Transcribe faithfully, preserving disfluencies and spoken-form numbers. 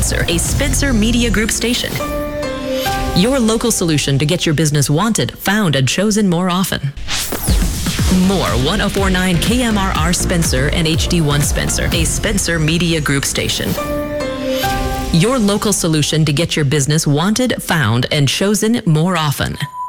Spencer, a Spencer Media Group station. Your local solution to get your business wanted, found, and chosen more often. More one oh four point nine K M R R Spencer and H D one Spencer, a Spencer Media Group station. Your local solution to get your business wanted, found, and chosen more often.